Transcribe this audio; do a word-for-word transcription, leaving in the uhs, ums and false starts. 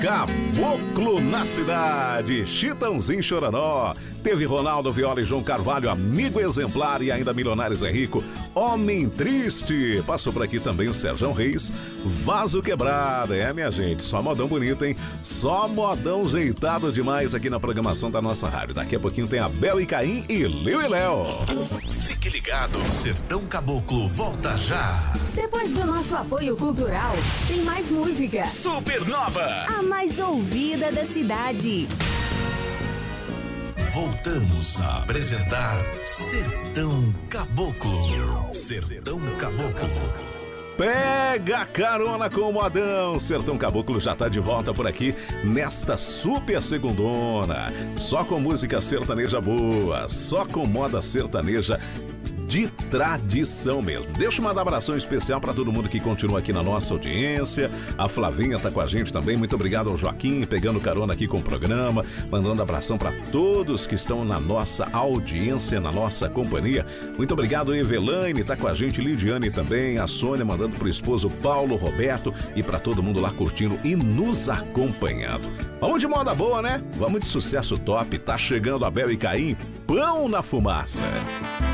Caboclo na cidade, Chitãozinho Chororó. Teve Ronaldo Viola e João Carvalho, Amigo Exemplar e ainda Milionários é Rico, Homem Triste. Passou por aqui também o Sérgio Reis, Vaso Quebrado. É, minha gente, só modão bonito, hein? Só modão jeitado demais aqui na programação da nossa rádio. Daqui a pouquinho tem Abel e Caim e Liu e Léo. Fique ligado, Sertão Caboclo volta já. Depois do nosso apoio cultural, tem mais música. Supernova, a mais ouvida da cidade. Voltamos a apresentar Sertão Caboclo. Sertão Caboclo. Pega carona com o modão. Sertão Caboclo já tá de volta por aqui nesta super segundona. Só com música sertaneja boa, só com moda sertaneja de tradição mesmo. Deixa eu mandar um abração especial para todo mundo que continua aqui na nossa audiência. A Flavinha tá com a gente também. Muito obrigado ao Joaquim, pegando carona aqui com o programa, mandando abração para todos que estão na nossa audiência, na nossa companhia. Muito obrigado, Evelaine, tá com a gente, Lidiane também, a Sônia mandando pro esposo Paulo Roberto e para todo mundo lá curtindo e nos acompanhando. Vamos de moda boa, né? Vamos de sucesso top. Tá chegando Abel e Caim, Pão na Fumaça.